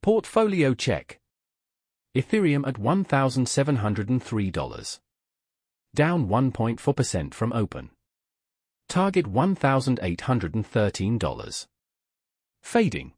Portfolio check. Ethereum at $1,703. Down 1.4% from open. Target $1,813. Fading.